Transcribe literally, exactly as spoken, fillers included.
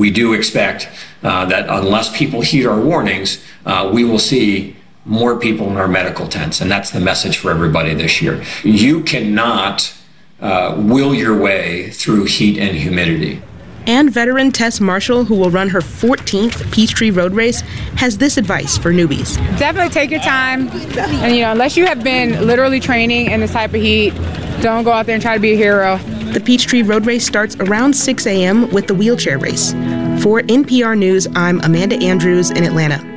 we do expect uh, that unless people heed our warnings, uh, we will see more people in our medical tents. And that's the message for everybody this year. You cannot uh, will your way through heat and humidity. And veteran Tess Marshall, who will run her fourteenth Peachtree Road Race, has this advice for newbies. Definitely take your time. And, you know, unless you have been literally training in this type of heat, don't go out there and try to be a hero. The Peachtree Road Race starts around six a.m. with the wheelchair race. For N P R News, I'm Amanda Andrews in Atlanta.